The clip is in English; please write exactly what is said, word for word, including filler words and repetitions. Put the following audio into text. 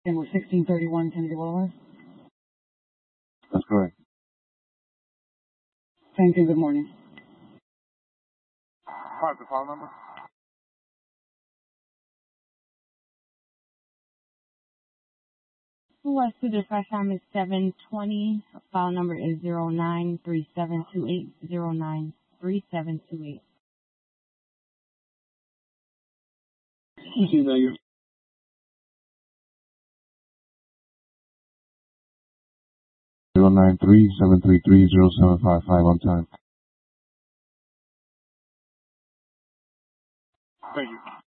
And we're sixteen thirty-one Kennedy Boulevard? That's correct. Thank you. Good morning. Hi, the file number? West to dispatch time is seven twenty. File number is zero nine three seven two eight zero nine three seven two eight. You see that you're zero nine three seven three three zero seven five five on time. Thank you.